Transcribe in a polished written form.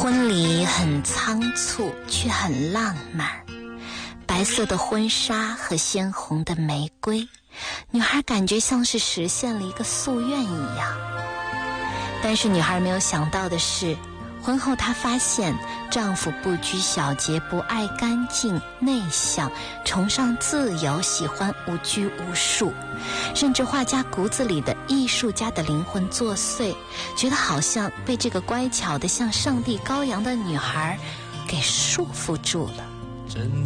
婚礼很仓促，却很浪漫。白色的婚纱和鲜红的玫瑰，女孩感觉像是实现了一个夙愿一样。但是女孩没有想到的是，婚后她发现丈夫不拘小节，不爱干净，内向，崇尚自由，喜欢无拘无束，甚至画家骨子里的艺术家的灵魂作祟，觉得好像被这个乖巧的像上帝羔羊的女孩给束缚住了。